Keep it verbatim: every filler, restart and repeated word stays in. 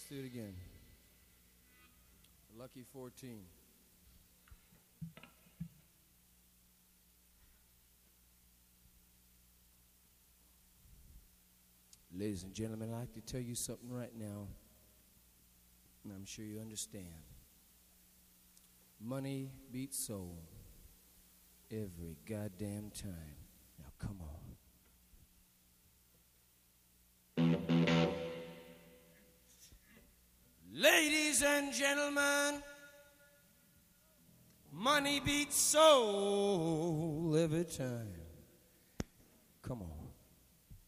do it again. Lucky fourteen. Ladies and gentlemen, I'd like to tell you something right now, and I'm sure you understand. Money beats soul every goddamn time. Now come on. Ladies and gentlemen, money beats soul every time.